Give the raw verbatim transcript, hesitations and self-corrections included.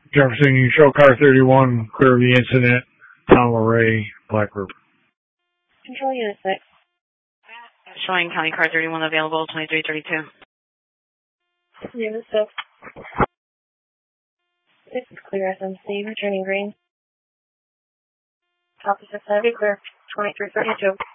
Jefferson, you show car thirty-one, clear of the incident, Tom Ray, Black River. Control unit six. Showing county car thirty-one available, twenty-three thirty-two. Unit six. Six is clear S M C, returning green. Officer Savvy, clear, twenty-three thirty-two.